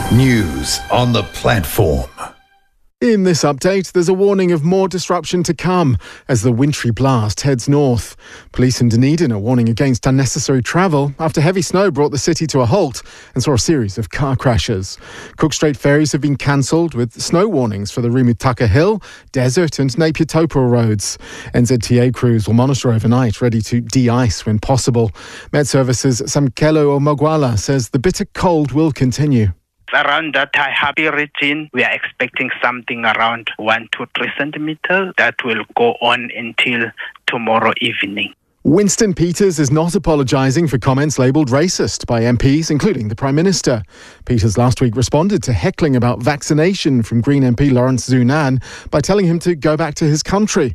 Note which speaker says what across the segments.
Speaker 1: News on the platform.
Speaker 2: In this update, there's a warning of more disruption to come as the wintry blast heads north. Police in Dunedin are warning against unnecessary travel after heavy snow brought the city to a halt and saw a series of car crashes. Cook Strait ferries have been cancelled with snow warnings for the Rimutaka Hill, Desert and Napier Taupo roads. NZTA crews will monitor overnight, ready to de-ice when possible. Met Services' Samkelo Omagwala says the bitter cold will continue.
Speaker 3: Around that Taihape region, we are expecting something around 1 to 3 centimeters that will go on until tomorrow evening.
Speaker 2: Winston Peters is not apologising for comments labelled racist by MPs, including the Prime Minister. Peters last week responded to heckling about vaccination from Green MP Lawrence Zunan by telling him to go back to his country,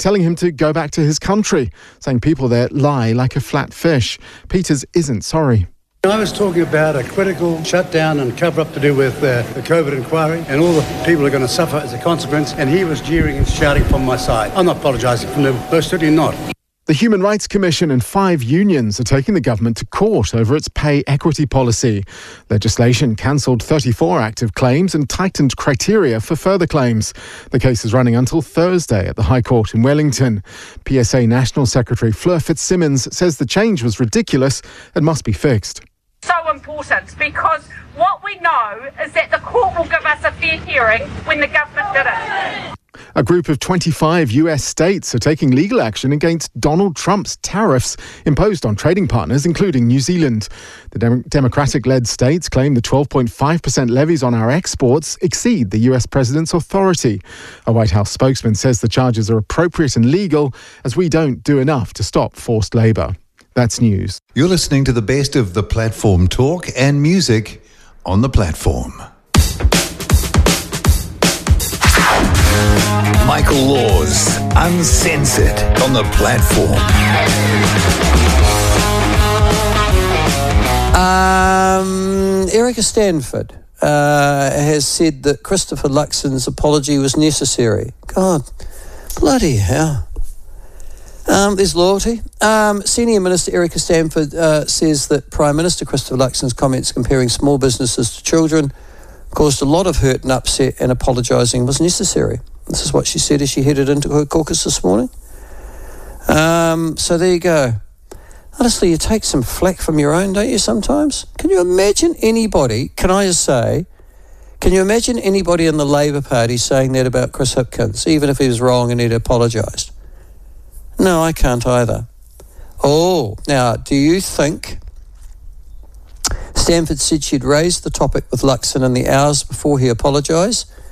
Speaker 2: saying people there lie like a flat fish. Peters isn't sorry.
Speaker 4: I was talking about a critical shutdown and cover-up to do with the COVID inquiry, and all the people are going to suffer as a consequence, and he was jeering and shouting from my side. I'm not apologising for him, most certainly not.
Speaker 2: The Human Rights Commission and 5 unions are taking the government to court over its pay equity policy. Legislation cancelled 34 active claims and tightened criteria for further claims. The case is running until Thursday at the High Court in Wellington. PSA National Secretary Fleur Fitzsimmons says the change was ridiculous and must be fixed.
Speaker 5: So important, because what we know is that the court will give us a fair hearing when the government didn't.
Speaker 2: A group of 25 US states are taking legal action against Donald Trump's tariffs imposed on trading partners, including New Zealand. The Democratic-led states claim the 12.5% levies on our exports exceed the US president's authority. A White House spokesman says the charges are appropriate and legal, as we don't do enough to stop forced labour. That's news.
Speaker 1: You're listening to the best of the platform talk and music on the platform. Michael Laws, Uncensored on the platform.
Speaker 6: Erica Stanford has said that Christopher Luxon's apology was necessary. God, bloody hell. There's loyalty. Senior Minister Erica Stanford says that Prime Minister Christopher Luxon's comments comparing small businesses to children caused a lot of hurt and upset, and apologising was necessary. This is what she said as she headed into her caucus this morning. So there you go. Honestly, you take some flack from your own, don't you, sometimes? Can you imagine anybody, can I just say, can you imagine anybody in the Labour Party saying that about Chris Hipkins, even if he was wrong and he'd apologised? No, I can't either. Oh, now, do you think Stanford said she'd raised the topic with Luxon in the hours before he apologised?